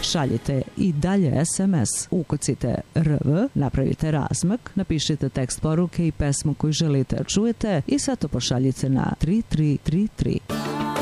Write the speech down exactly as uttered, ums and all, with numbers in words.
šaljite i dalje es em es. Ukucite R V, napravite razmak, napišite tekst poruke i pesmu koju želite da čujete i sve to pošaljite na tri tri tri tri.